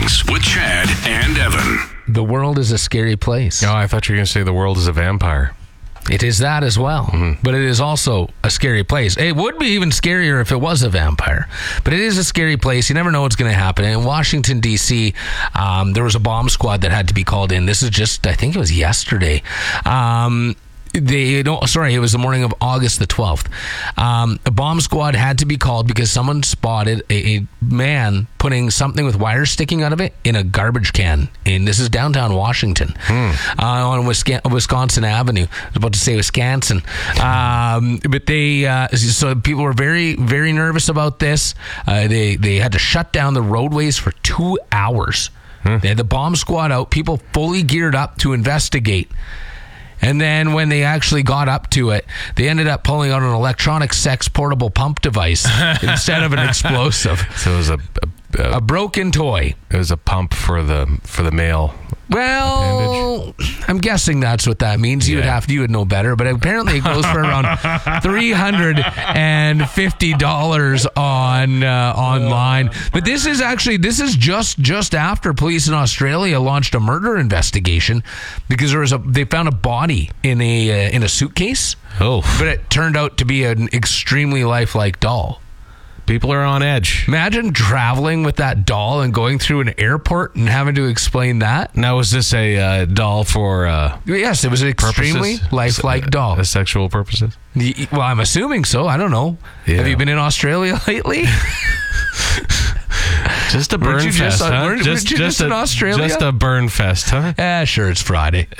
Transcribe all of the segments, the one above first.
Mornings with Chad and Evan. The world is a scary place. Oh, I thought you were going to say the world is a vampire. It is that as well, but it is also a scary place. It would be even scarier if it was a vampire, but it is a scary place. You never know what's going to happen. In Washington, D.C., there was a bomb squad that had to be called in. This is just, I think it was yesterday. It was the morning of August the 12th. A bomb squad had to be called because someone spotted a man putting something with wires sticking out of it in a garbage can. And this is downtown Washington, on Wisconsin Avenue. I was about to say Wisconsin. But so people were very, very nervous about this. They had to shut down the roadways for 2 hours. They had the bomb squad out, people fully geared up to investigate. And then when they actually got up to it, they ended up pulling out an electronic sex portable pump device instead of an explosive. So it was a broken toy. It was a pump for the male. Well, I'm guessing that's what that means. You would know better, but apparently it goes for around $350 online. But this is just after police in Australia launched a murder investigation because they found a body in a suitcase. Oh, but it turned out to be an extremely lifelike doll. People are on edge. Imagine traveling with that doll and going through an airport and having to explain that. Now, was this a doll for... yes, it was an extremely lifelike doll. Sexual purposes? Well, I'm assuming so. I don't know. Yeah. Have you been in Australia lately? Just a burn fest, huh? Just in Australia? Just a burn fest, huh? Yeah, sure, it's Friday.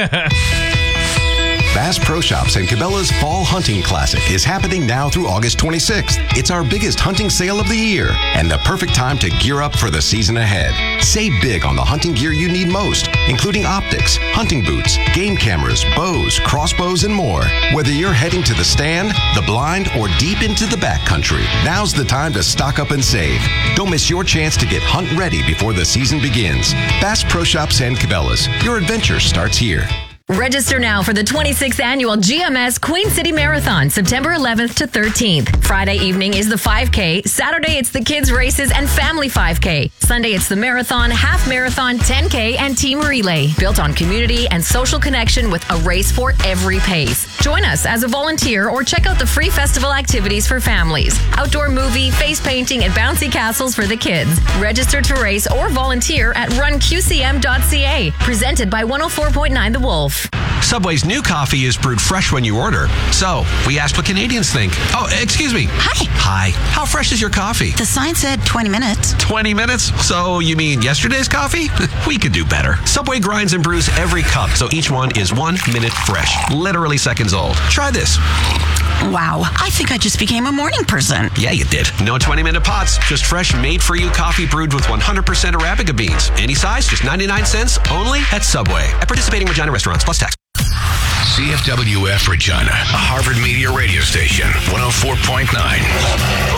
Bass Pro Shops and Cabela's Fall Hunting Classic is happening now through August 26th. It's our biggest hunting sale of the year and the perfect time to gear up for the season ahead. Save big on the hunting gear you need most, including optics, hunting boots, game cameras, bows, crossbows, and more. Whether you're heading to the stand, the blind, or deep into the backcountry, now's the time to stock up and save. Don't miss your chance to get hunt ready before the season begins. Bass Pro Shops and Cabela's. Your adventure starts here. Register now for the 26th annual GMS Queen City Marathon, September 11th to 13th. Friday evening is the 5K. Saturday, it's the kids' races and family 5K. Sunday, it's the marathon, half marathon, 10K, and team relay. Built on community and social connection with a race for every pace. Join us as a volunteer or check out the free festival activities for families. Outdoor movie, face painting, and bouncy castles for the kids. Register to race or volunteer at runqcm.ca. Presented by 104.9 The Wolf. Subway's new coffee is brewed fresh when you order. So, we asked what Canadians think. Oh, excuse me. Hi. Hi. How fresh is your coffee? The sign said 20 minutes. 20 minutes? So, you mean yesterday's coffee? We could do better. Subway grinds and brews every cup, so each one is 1 minute fresh. Literally seconds old. Try this. Wow, I think I just became a morning person. Yeah, you did. No 20-minute pots, just fresh, made-for-you coffee brewed with 100% Arabica beans. Any size, just 99 cents, only at Subway. At participating Regina restaurants, plus tax. CFWF Regina, a Harvard Media radio station, 104.9.